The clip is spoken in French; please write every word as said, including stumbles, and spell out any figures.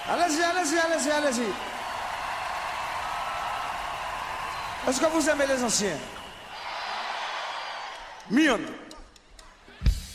Allez-y, allez-y, allez-y, allez-y. Est-ce que vous aimez les anciens? Mion.